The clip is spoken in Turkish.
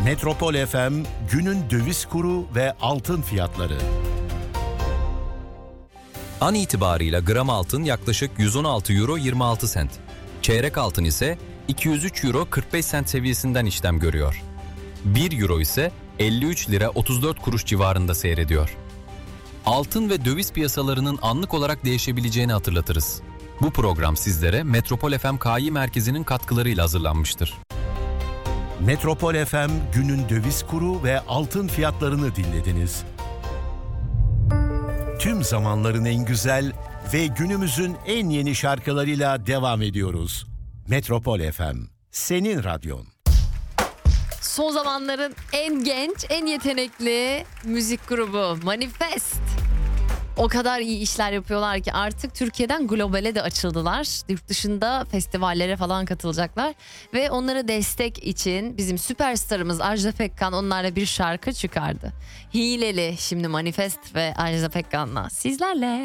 Metropol FM günün döviz kuru ve altın fiyatları. An itibarıyla gram altın yaklaşık 116 euro 26 sent. Çeyrek altın ise 203 euro 45 sent seviyesinden işlem görüyor. 1 euro ise 53 lira 34 kuruş civarında seyrediyor. Altın ve döviz piyasalarının anlık olarak değişebileceğini hatırlatırız. Bu program sizlere Metropol FM Kİ Merkezi'nin katkılarıyla hazırlanmıştır. Metropol FM günün döviz kuru ve altın fiyatlarını dinlediniz. Tüm zamanların en güzel ve günümüzün en yeni şarkılarıyla devam ediyoruz. Metropol FM, senin radyon. Son zamanların en genç, en yetenekli müzik grubu Manifest. O kadar iyi işler yapıyorlar ki artık Türkiye'den globale de açıldılar. Yurt dışında festivallere falan katılacaklar. Ve onlara destek için bizim süperstarımız Ajda Pekkan onlarla bir şarkı çıkardı. Hileli, şimdi Manifest ve Ajda Pekkan'la sizlerle.